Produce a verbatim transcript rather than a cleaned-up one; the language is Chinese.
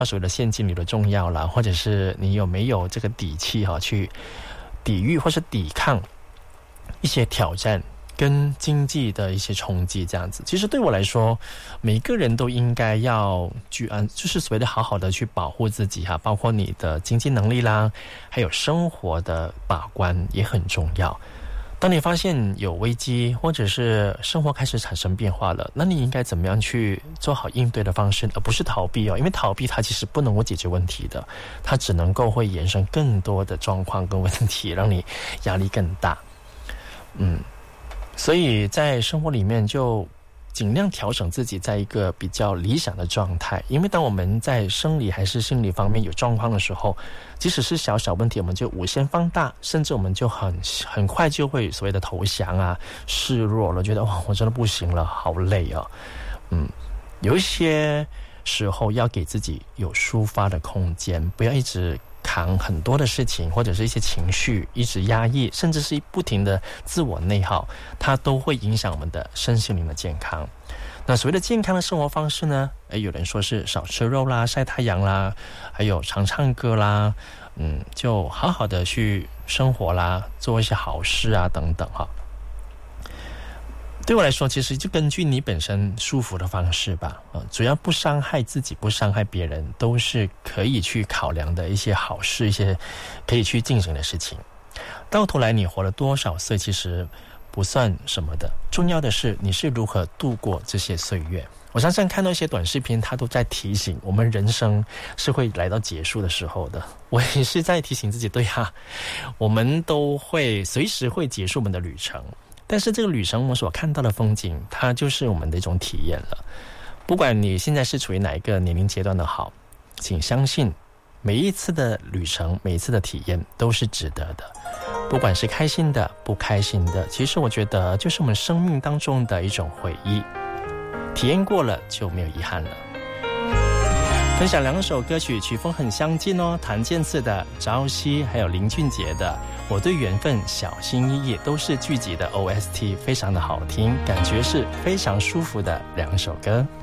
所谓的现金流的重要啦，或者是你有没有这个底气哈，去抵御或是抵抗一些挑战跟经济的一些冲击，这样子。其实对我来说，每个人都应该要去安，就是所谓的好好的去保护自己哈，包括你的经济能力啦，还有生活的把关也很重要。当你发现有危机，或者是生活开始产生变化了，那你应该怎么样去做好应对的方式，而不是逃避哦。因为逃避它其实不能够解决问题的，它只能够会衍生更多的状况跟问题，让你压力更大。嗯，所以在生活里面就尽量调整自己在一个比较理想的状态，因为当我们在生理还是心理方面有状况的时候，即使是小小问题我们就无限放大，甚至我们就很很快就会所谓的投降啊，示弱了，觉得哇我真的不行了，好累啊。嗯，有一些时候要给自己有抒发的空间，不要一直扛很多的事情，或者是一些情绪一直压抑，甚至是不停的自我内耗，它都会影响我们的身心灵的健康。那所谓的健康的生活方式呢，有人说是少吃肉啦，晒太阳啦，还有常唱歌啦，嗯，就好好的去生活啦，做一些好事啊等等哈。对我来说，其实就根据你本身舒服的方式吧，呃，主要不伤害自己，不伤害别人，都是可以去考量的一些好事，一些可以去进行的事情。到头来，你活了多少岁，其实不算什么的，重要的是你是如何度过这些岁月。我常常看到一些短视频，它都在提醒我们人生是会来到结束的时候的。我也是在提醒自己，对啊，我们都会随时会结束我们的旅程。但是这个旅程我们所看到的风景，它就是我们的一种体验了。不管你现在是处于哪一个年龄阶段的好，请相信每一次的旅程，每一次的体验都是值得的。不管是开心的不开心的，其实我觉得就是我们生命当中的一种回忆，体验过了就没有遗憾了。分享两首歌曲，曲风很相近哦，谭健次的《朝夕》还有林俊杰的《我对缘分小心翼翼》，都是剧集的 O S T， 非常的好听，感觉是非常舒服的两首歌。